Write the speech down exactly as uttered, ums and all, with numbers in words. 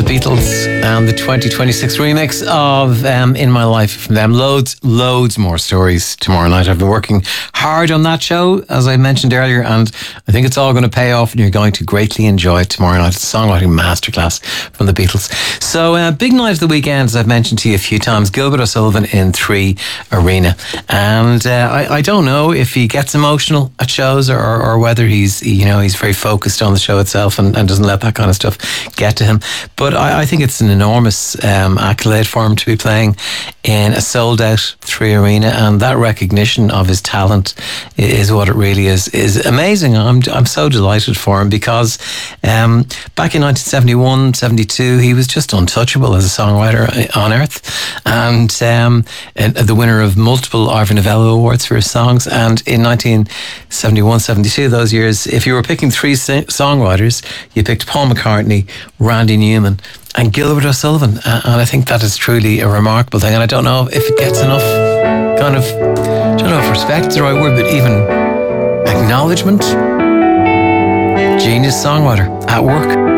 The Beatles and the twenty twenty-six remix of um, In My Life from them. Loads, loads more stories tomorrow night. I've been working hard on that show, as I mentioned earlier, and I think it's all going to pay off and you're going to greatly enjoy it tomorrow night. It's a songwriting masterclass from the Beatles. So, uh, big night of the weekend, as I've mentioned to you a few times. Gilbert O'Sullivan in Three Arena. And uh, I, I don't know if he gets emotional at shows or, or whether he's, you know, he's very focused on the show itself and, and doesn't let that kind of stuff get to him. But I, I think it's an enormous um, accolade for him to be playing in a sold-out Three Arena, and that recognition of his talent is what it really is is amazing. I'm I'm so delighted for him because um, back in nineteen seventy-one, seventy-two, he was just untouchable as a songwriter on earth, and, um, and the winner of multiple Ivor Novello Awards for his songs. And in nineteen seventy-one, seventy-two, those years, if you were picking three sing- songwriters, you picked Paul McCartney, Randy Newman and Gilbert O'Sullivan, uh, and I think that is truly a remarkable thing. And I don't know if it gets enough kind of, I don't know if respect is the right word, but even acknowledgement. Genius songwriter at work.